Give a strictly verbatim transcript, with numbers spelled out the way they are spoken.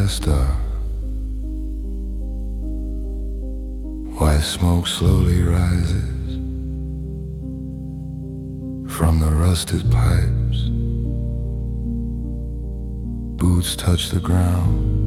star. White smoke slowly rises from the rusted pipes. Boots touch the ground.